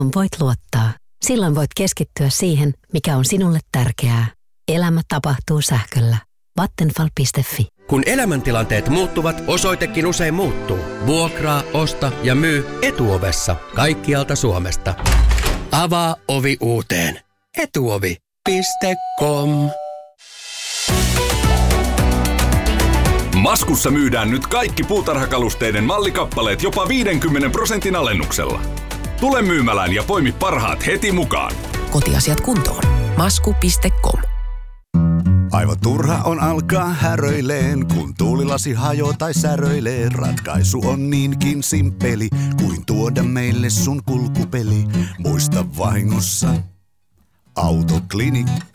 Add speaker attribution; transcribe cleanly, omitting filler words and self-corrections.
Speaker 1: voit luottaa. Silloin voit keskittyä siihen, mikä on sinulle tärkeää. Elämä tapahtuu sähköllä. Vattenfall.fi.
Speaker 2: Kun elämäntilanteet muuttuvat, osoitekin usein muuttuu. Vuokraa, osta ja myy Etuovessa kaikkialta Suomesta. Avaa ovi uuteen. Etuovi.com.
Speaker 3: Maskussa myydään nyt kaikki puutarhakalusteiden mallikappaleet jopa 50% alennuksella. Tule myymälään ja poimi parhaat heti mukaan.
Speaker 4: Kotiasiat kuntoon. Masku.com.
Speaker 5: Aivan turha on alkaa häröileen, kun tuulilasi hajoo tai säröilee. Ratkaisu on niinkin simppeli, kuin tuoda meille sun kulkupeli. Muista vahingossa Autoklinikka.